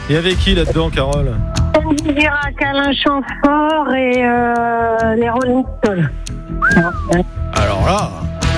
Il y avait qui là-dedans, Carole? Girac, Alain Chamfort et les Rolling Stones. Alors là,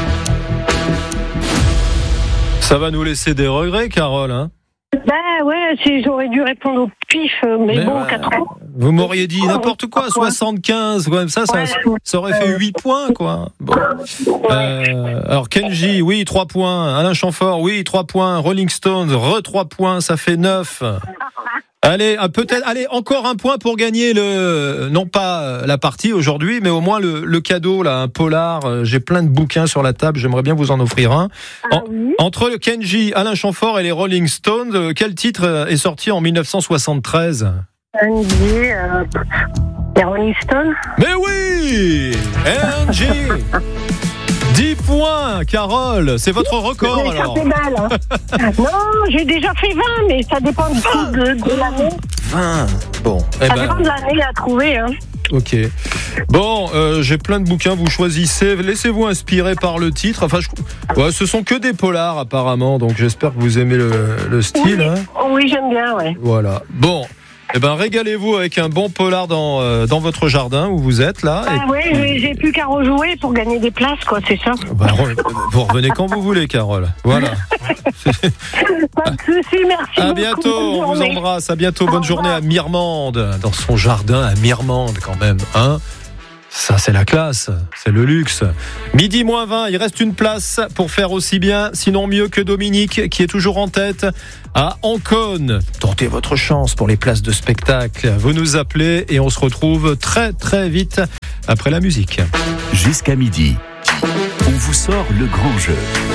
ça va nous laisser des regrets, Carole, hein? Ben ouais, j'aurais dû répondre au pif, mais bon, 4 ans. Vous m'auriez dit n'importe quoi, 75, comme ça aurait fait 8 points, quoi. Bon. Alors Kenji, oui, 3 points. Alain Chamfort, oui, 3 points. Rolling Stones, 3 points, ça fait 9. Allez, encore un point pour gagner non pas la partie aujourd'hui, mais au moins le cadeau, là, un polar. J'ai plein de bouquins sur la table, j'aimerais bien vous en offrir un. Oui. Entre le Kenji, Alain Chamfort et les Rolling Stones, quel titre est sorti en 1973? Angie, les Rolling Stones. Mais oui, Angie. 10 points, Carole, c'est votre record alors. Ça fait mal, hein. Non, j'ai déjà fait 20, mais ça dépend du coup de l'année. 20, bon. Ça dépend de l'année à trouver, hein. Ok. Bon, j'ai plein de bouquins, vous choisissez. Laissez-vous inspirer par le titre. Enfin, ce sont que des polars apparemment, donc j'espère que vous aimez le style. Oui, hein. Oui, j'aime bien, ouais. Voilà. Bon. Régalez-vous avec un bon polar dans votre jardin où vous êtes là. Oui, j'ai plus qu'à rejouer pour gagner des places, quoi, c'est ça. Vous revenez quand vous voulez, Carole. Voilà. Pas de soucis, merci. À bientôt, on vous embrasse. À bientôt, bonne journée à Mirmande. Dans son jardin à Mirmande, quand même, hein. Ça, c'est la classe, c'est le luxe. 12:20, il reste une place pour faire aussi bien, sinon mieux que Dominique, qui est toujours en tête à Ancône. Tentez votre chance pour les places de spectacle. Vous nous appelez et on se retrouve très très vite après la musique. Jusqu'à midi, on vous sort le grand jeu.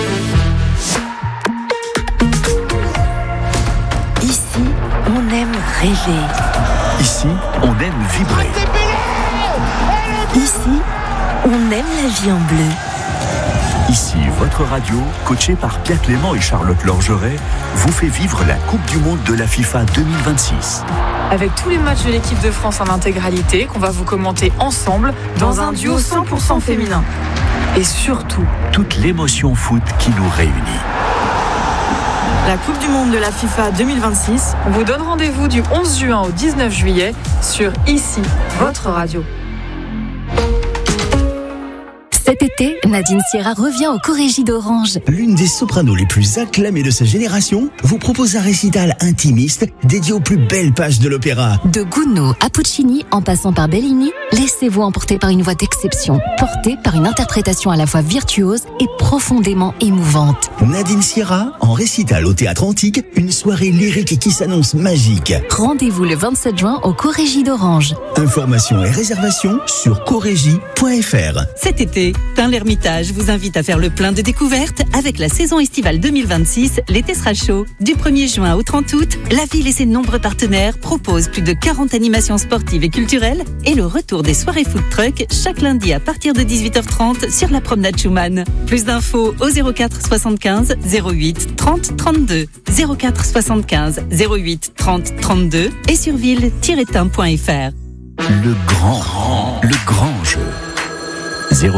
Ici, on aime rêver. Ici, on aime vibrer. Ici, on aime la vie en bleu. Ici, votre radio, coachée par Pierre Clément et Charlotte Lorgeret, vous fait vivre la Coupe du Monde de la FIFA 2026. Avec tous les matchs de l'équipe de France en intégralité, qu'on va vous commenter ensemble dans un duo 100% féminin. Et surtout, toute l'émotion foot qui nous réunit. La Coupe du Monde de la FIFA 2026, on vous donne rendez-vous du 11 juin au 19 juillet sur Ici, votre radio. Cet été, Nadine Sierra revient au Corégie d'Orange. L'une des sopranos les plus acclamées de sa génération vous propose un récital intimiste dédié aux plus belles pages de l'opéra. De Gounod à Puccini, en passant par Bellini, laissez-vous emporter par une voix d'exception, portée par une interprétation à la fois virtuose et profondément émouvante. Nadine Sierra, en récital au Théâtre Antique, une soirée lyrique qui s'annonce magique. Rendez-vous le 27 juin au Corégie d'Orange. Informations et réservations sur corégie.fr. Cet été, Tain-l'Hermitage vous invite à faire le plein de découvertes avec la saison estivale 2026. L'été sera chaud. Du 1er juin au 30 août, la ville et ses nombreux partenaires proposent plus de 40 animations sportives et culturelles et le retour des soirées food truck chaque lundi à partir de 18h30 sur la promenade Schumann. Plus d'infos au 04 75 08 30 32. 04 75 08 30 32 et sur ville-tain.fr. Le grand jeu.